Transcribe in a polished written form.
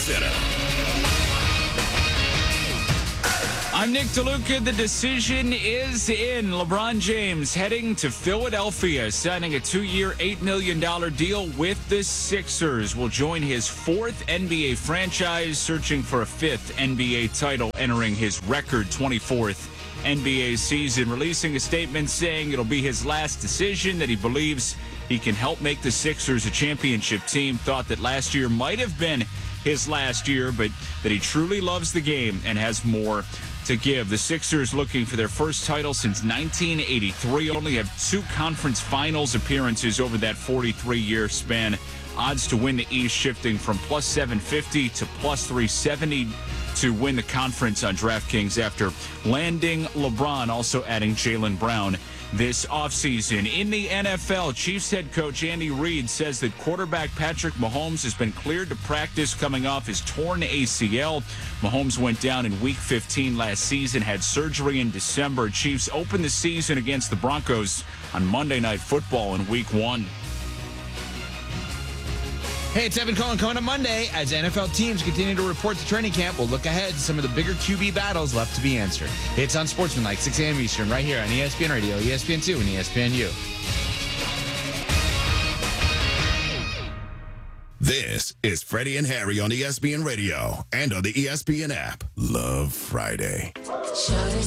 Center. I'm Nick DeLuca. The decision is in. LeBron James heading to Philadelphia, signing a 2-year, $8 million deal with the Sixers. Will join his fourth NBA franchise, searching for a fifth NBA title, entering his record 24th NBA season. Releasing a statement saying it'll be his last decision, that he believes he can help make the Sixers a championship team. Thought that last year might have been his last year, but that he truly loves the game and has more to give. The Sixers looking for their first title since 1983. Only have 2 conference finals appearances over that 43-year span. Odds to win the East shifting from plus 750 to plus 370 to win the conference on DraftKings after landing LeBron, also adding Jaylen Brown this offseason. In the NFL, Chiefs head coach Andy Reid says that quarterback Patrick Mahomes has been cleared to practice coming off his torn ACL. Mahomes went down in Week 15 last season, had surgery in December. Chiefs opened the season against the Broncos on Monday Night Football in Week 1. Hey, it's Evan Cohen coming up Monday. As NFL teams continue to report to training camp, we'll look ahead to some of the bigger QB battles left to be answered. It's on Sportsmanlike, 6 a.m. Eastern, right here on ESPN Radio, ESPN2, and ESPNU. This is Freddie and Harry on ESPN Radio and on the ESPN app. Love Friday. Shawty